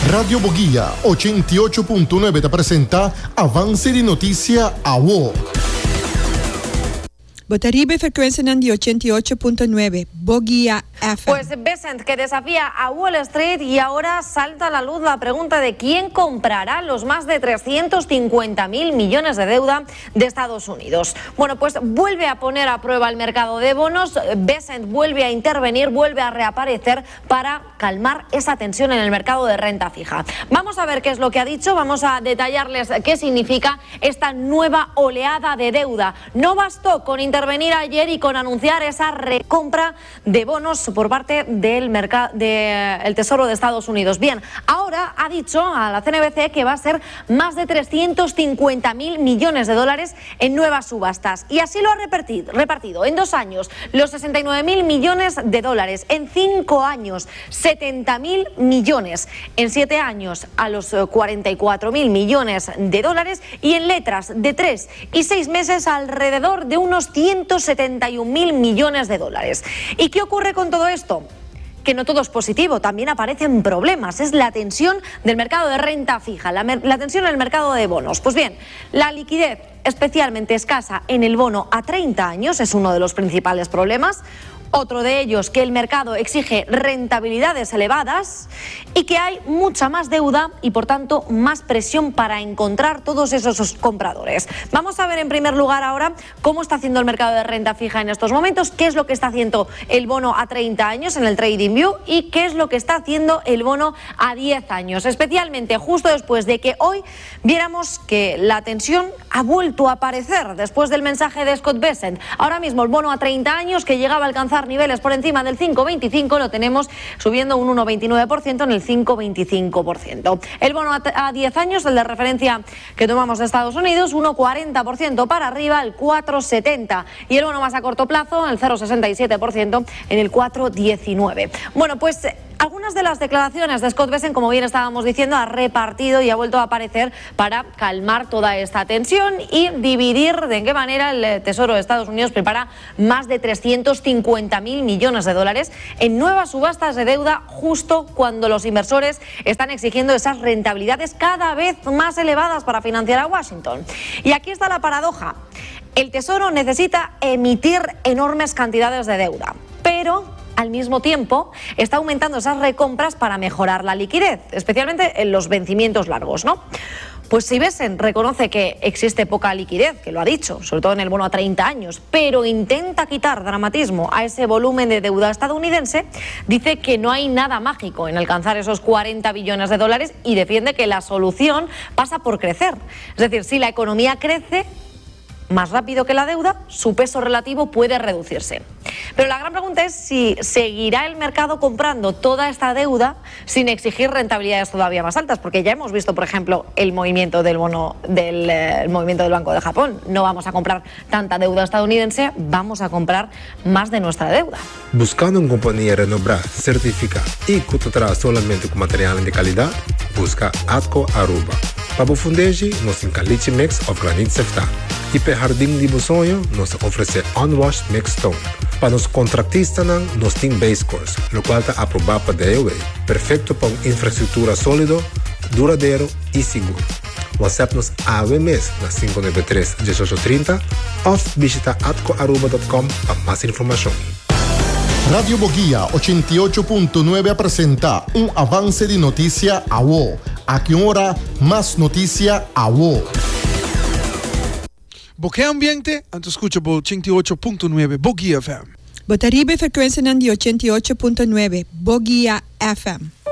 Radio Boguía 88.9 te presenta Avance di Notizia AWO. Botaribe frecuencia di 88.9, Boguía FM. Pues Besant, que desafía a Wall Street, y ahora salta a la luz la pregunta de quién comprará los más de 350.000 millones de deuda de Estados Unidos. Bueno, pues vuelve a poner a prueba el mercado de bonos. Besant vuelve a intervenir, vuelve a reaparecer para calmar esa tensión en el mercado de renta fija. Vamos a ver qué es lo que ha dicho, vamos a detallarles qué significa esta nueva oleada de deuda. No bastó con intervenir ayer y con anunciar esa recompra de bonos por parte del Tesoro de Estados Unidos. Bien, ahora ha dicho a la CNBC que va a ser más de 350.000 millones de dólares en nuevas subastas. Y así lo ha repartido en 2 años los 69.000 millones de dólares, en 5 años 70.000 millones, en 7 años a los 44.000 millones de dólares, y en letras de 3 y 6 meses alrededor de unos 171.000 millones de dólares. ¿Y qué ocurre con todo esto? Que no todo es positivo, también aparecen problemas. Es la tensión del mercado de renta fija, la tensión en el mercado de bonos. Pues bien, la liquidez especialmente escasa en el bono a 30 años es uno de los principales problemas. Otro de ellos, que el mercado exige rentabilidades elevadas y que hay mucha más deuda y, por tanto, más presión para encontrar todos esos compradores. Vamos a ver en primer lugar ahora cómo está haciendo el mercado de renta fija en estos momentos, qué es lo que está haciendo el bono a 30 años en el TradingView y qué es lo que está haciendo el bono a 10 años, especialmente justo después de que hoy viéramos que la tensión ha vuelto a aparecer después del mensaje de Scott Bessent. Ahora mismo el bono a 30 años, que llegaba a alcanzar niveles por encima del 5,25, lo tenemos subiendo un 1,29% en el 5,25%. El bono a 10 años, el de referencia que tomamos de Estados Unidos, 1,40% para arriba, el 4,70. Y el bono más a corto plazo, el 0,67% en el 4,19. Bueno, pues algunas de las declaraciones de Scott Bessent, como bien estábamos diciendo, ha repartido y ha vuelto a aparecer para calmar toda esta tensión y dividir de qué manera el Tesoro de Estados Unidos prepara más de 350.000 millones de dólares en nuevas subastas de deuda, justo cuando los inversores están exigiendo esas rentabilidades cada vez más elevadas para financiar a Washington. Y aquí está la paradoja. El Tesoro necesita emitir enormes cantidades de deuda, pero al mismo tiempo está aumentando esas recompras para mejorar la liquidez, especialmente en los vencimientos largos, ¿no? Pues si Bessent reconoce que existe poca liquidez, que lo ha dicho, sobre todo en el bono a 30 años, pero intenta quitar dramatismo a ese volumen de deuda estadounidense, dice que no hay nada mágico en alcanzar esos 40 billones de dólares y defiende que la solución pasa por crecer. Es decir, si la economía crece más rápido que la deuda, su peso relativo puede reducirse. Pero la gran pregunta es si seguirá el mercado comprando toda esta deuda sin exigir rentabilidades todavía más altas, porque ya hemos visto, por ejemplo, el movimiento del bono el movimiento del Banco de Japón. No vamos a comprar tanta deuda estadounidense, vamos a comprar más de nuestra deuda. Buscando una compañía renombrada, certificada y que trabaja solamente con materiales de calidad, busca Atco Aruba. Para o fundejo, nos encaliche mix of granite sefta. E para jardim de sonho, nos oferece unwashed mixed stone. Para os contratistas, nos tem base course, o qual está aprovado para DOA. Perfeito para uma infraestrutura sólida, duradouro e seguro. WhatsApp nos AWMS na 593-1830 ou visita atcoaruba.com para mais informação. Radio Boguía 88.9 presenta un avance de noticia AWO. A qué hora más noticia AWO. Bokeh Ambiente, antes escucha por 88.9 Boguía FM. Botaribe frecuencia di 88.9, Boguía FM.